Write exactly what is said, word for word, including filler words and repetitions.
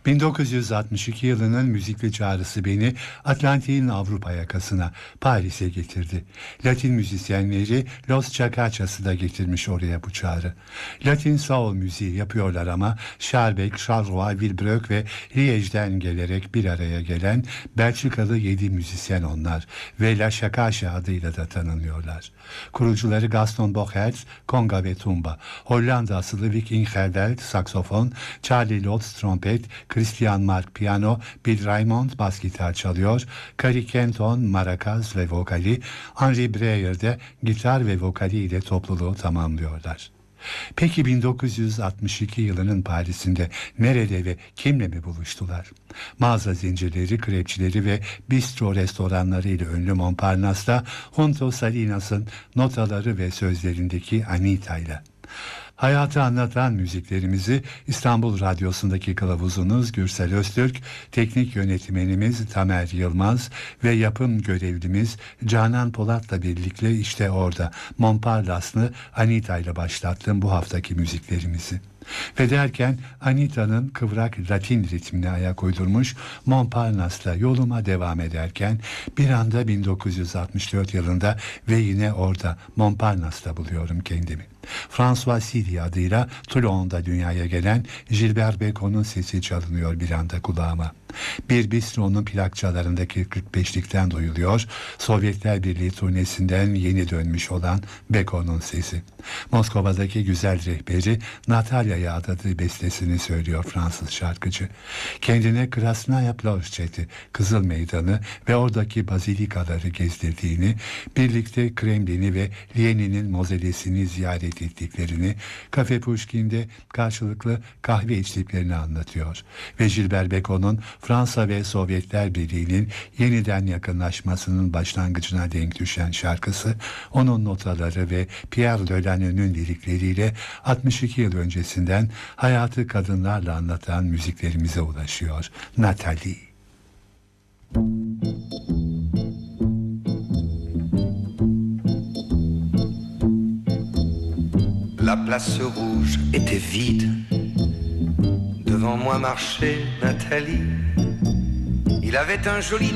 bin dokuz yüz altmış iki yılının müzikli çağrısı beni Atlantik'in Avrupa yakasına, Paris'e getirdi. Latin müzisyenleri Los Chacachas'ı da getirmiş oraya bu çağrı. Latin soul müziği yapıyorlar ama Schaerbeek, Charleroi, Wilbreuck ve Liège'den gelerek bir araya gelen Belçikalı yedi müzisyen onlar ve La Chacacha adıyla da tanınıyorlar. Kurucuları Gaston Bochertz, konga ve tumba, Hollanda asıllı Viking Gerveld, saksofon, Charlie Lotz, trompet, Christian Mark piyano, Bill Raymond bas gitar çalıyor, Carrie Kenton marakaz ve vokali, Henry Breyer de gitar ve vokali ile topluluğu tamamlıyorlar. Peki bin dokuz yüz altmış iki yılının Paris'inde nerede ve kimle mi buluştular? Mağaza zincirleri, krepçileri ve bistro restoranları ile ünlü Montparnasse'da Junto Salinas'ın notaları ve sözlerindeki Anita ile. Hayatı anlatan müziklerimizi İstanbul Radyosu'ndaki kılavuzunuz Gürsel Öztürk, teknik yönetmenimiz Tamer Yılmaz ve yapım görevlimiz Canan Polat'la birlikte işte orada Montparnasse'lı Anita ile başlattım bu haftaki müziklerimizi. Ve derken Anita'nın kıvrak Latin ritmine ayak uydurmuş Montparnasse'la yoluma devam ederken bir anda bin dokuz yüz altmış dört yılında ve yine orada Montparnasse'da buluyorum kendimi. François Sidi adıyla Toulon'da dünyaya gelen Gilbert Bécaud'un sesi çalınıyor bir anda kulağıma. Bir bistronun plakçalarındaki kırk beşlikten duyuluyor, Sovyetler Birliği turnesinden yeni dönmüş olan Bécaud'un sesi. Moskova'daki güzel rehberi Natalya'ya adadığı bestesini söylüyor Fransız şarkıcı. Kendine Krasnaya Ploshcheti, Kızıl Meydanı ve oradaki bazilikaları gezdirdiğini, birlikte Kremlin'i ve Lenin'in mozolesini ziyaret ettiklerini, Kafe Pushkin'de karşılıklı kahve içtiklerini anlatıyor. Ve Gilbert Bécaud'un Fransa ve Sovyetler Birliği'nin yeniden yakınlaşmasının başlangıcına denk düşen şarkısı, onun notaları ve Pierre Delano'nun lirikleriyle altmış iki yıl öncesinden hayatı kadınlarla anlatan müziklerimize ulaşıyor. Nathalie. La place rouge était vide. Devant moi marchait Nathalie. Il avait un joli